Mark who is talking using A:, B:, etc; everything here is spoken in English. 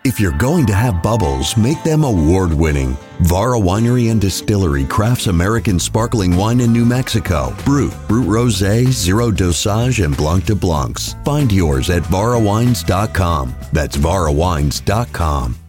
A: If you're going to have bubbles, make them award-winning. Vara Winery and Distillery crafts American sparkling wine in New Mexico. Brut Rosé, Zero Dosage, and Blanc de Blancs. Find yours at varawines.com. That's varawines.com.